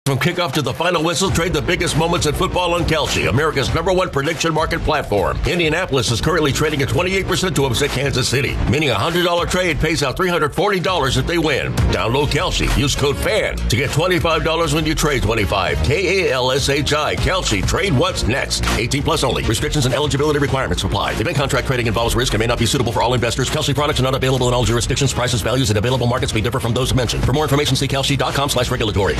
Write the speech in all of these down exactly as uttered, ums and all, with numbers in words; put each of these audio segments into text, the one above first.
From kickoff to the final whistle, trade the biggest moments in football on Kalshi, America's number one prediction market platform. Indianapolis is currently trading at twenty-eight percent to upset Kansas City, meaning a one hundred dollars trade pays out three hundred forty dollars if they win. Download Kalshi. Use code FAN to get twenty-five dollars when you trade twenty-five. K A L S H I. Kalshi. Trade what's next. eighteen plus only. Restrictions and eligibility requirements apply. Event contract trading involves risk and may not be suitable for all investors. Kalshi products are not available in all jurisdictions. Prices, values, and available markets may differ from those mentioned. For more information, see kalshi.com slash regulatory.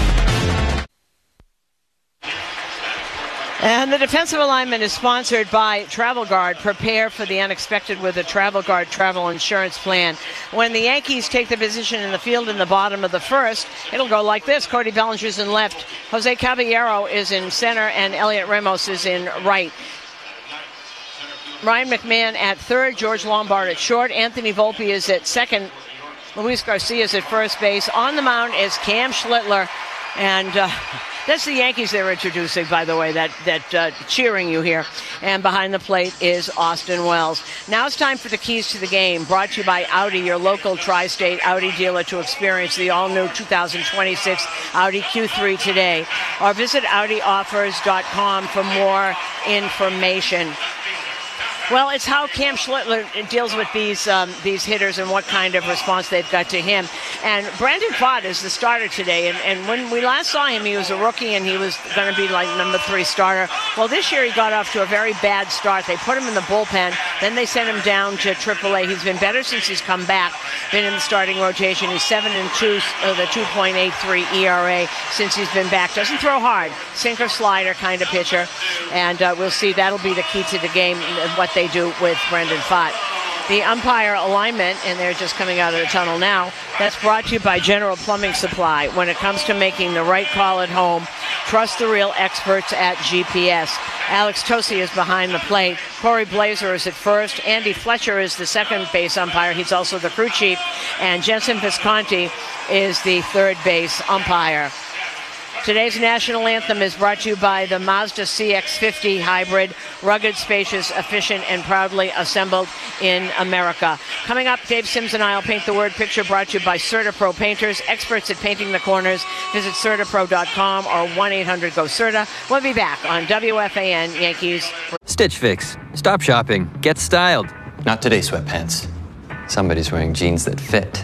And the defensive alignment is sponsored by Travel Guard. Prepare for the unexpected with a Travel Guard travel insurance plan. When the Yankees take the position in the field in the bottom of the first, it'll go like this. Cody Bellinger's in left. Jose Caballero is in center, and Elliot Ramos is in right. Ryan McMahon at third. George Lombard at short. Anthony Volpe is at second. Luis Garcia is at first base. On the mound is Cam Schlittler. And uh, that's the Yankees they're introducing, by the way, that, that uh, cheering you here. And behind the plate is Austin Wells. Now it's time for the keys to the game, brought to you by Audi, your local tri-state Audi dealer, to experience the all-new two thousand twenty-six Audi Q three today. Or visit Audi Offers dot com for more information. Well, it's how Cam Schlittler deals with these um, these hitters and what kind of response they've got to him. And Brandon Pfaadt is the starter today. And, and when we last saw him, he was a rookie and he was going to be like number three starter. Well, this year he got off to a very bad start. They put him in the bullpen. Then they sent him down to triple A. He's been better since he's come back, been in the starting rotation. He's seven and two, uh, the two point eight three E R A since he's been back. Doesn't throw hard. Sinker slider kind of pitcher. And uh, we'll see. That'll be the key to the game, what they do with Brandon Pfaadt. The umpire alignment, and they're just coming out of the tunnel now, that's brought to you by General Plumbing Supply. When it comes to making the right call at home, trust the real experts at G P S. Alex Tosi is behind the plate. Corey Blazer is at first. Andy Fletcher is the second base umpire. He's also the crew chief. And Jensen Visconti is the third base umpire. Today's national anthem is brought to you by the Mazda C X fifty hybrid, rugged, spacious, efficient, and proudly assembled in America. Coming up, Dave Sims and I will paint the word picture, brought to you by CertaPro Painters, experts at painting the corners. Visit Certa Pro dot com or one eight hundred go Certa. We'll be back on W F A N Yankees. Stitch Fix. Stop shopping. Get styled. Not today, sweatpants. Somebody's wearing jeans that fit.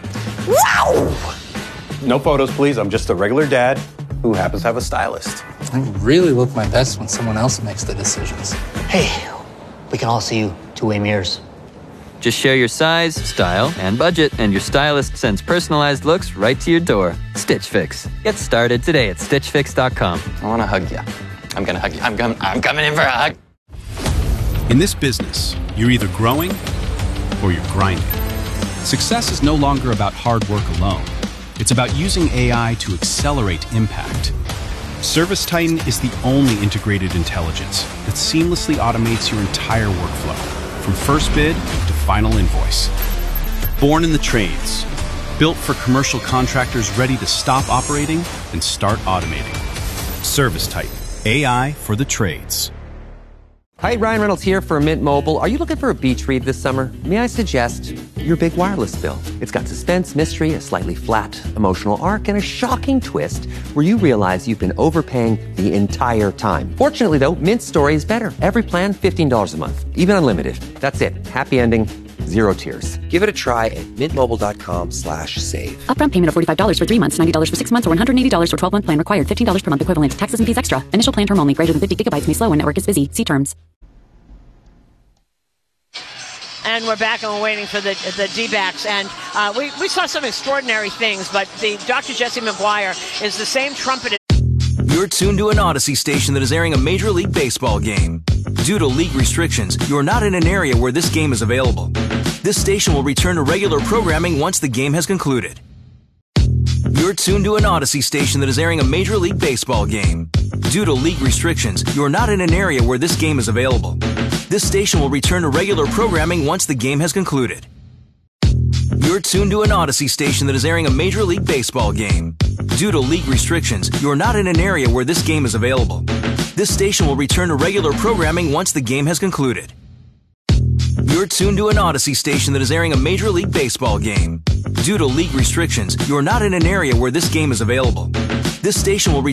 Wow! No photos, please. I'm just a regular dad who happens to have a stylist. I really look my best when someone else makes the decisions. Hey, we can all see you two-way mirrors. Just share your size, style, and budget, and your stylist sends personalized looks right to your door. Stitch Fix. Get started today at stitch fix dot com. I want to hug you. I'm going to hug you. I'm, com- I'm coming in for a hug. In this business, you're either growing or you're grinding. Success is no longer about hard work alone. It's about using A I to accelerate impact. ServiceTitan is the only integrated intelligence that seamlessly automates your entire workflow, from first bid to final invoice. Born in the trades, built for commercial contractors ready to stop operating and start automating. ServiceTitan, A I for the trades. Hi, Ryan Reynolds here for Mint Mobile. Are you looking for a beach read this summer? May I suggest your big wireless bill? It's got suspense, mystery, a slightly flat emotional arc, and a shocking twist where you realize you've been overpaying the entire time. Fortunately, though, Mint's story is better. Every plan, fifteen dollars a month, even unlimited. That's it. Happy ending, zero tears. Give it a try at mintmobile.com slash save. Upfront payment of forty-five dollars for three months, ninety dollars for six months, or one hundred eighty dollars for twelve-month plan required. fifteen dollars per month equivalent. Taxes and fees extra. Initial plan term only. Greater than fifty gigabytes may slow when network is busy. See terms. And we're back and we're waiting for the the D-backs. And uh, we, we saw some extraordinary things, but the Doctor Jesse McGuire is the same trumpeter. You're tuned to an Odyssey station that is airing a Major League Baseball game. Due to league restrictions, you're not in an area where this game is available. This station will return to regular programming once the game has concluded. You're tuned to an Odyssey station that is airing a Major League Baseball game. Due to league restrictions, you're not in an area where this game is available. This station will return to regular programming once the game has concluded. You're tuned to an Odyssey station that is airing a Major League Baseball game. Due to league restrictions, you're not in an area where this game is available. This station will return to regular programming once the game has concluded. You're tuned to an Odyssey station that is airing a Major League Baseball game. Due to league restrictions, you're not in an area where this game is available. This station will return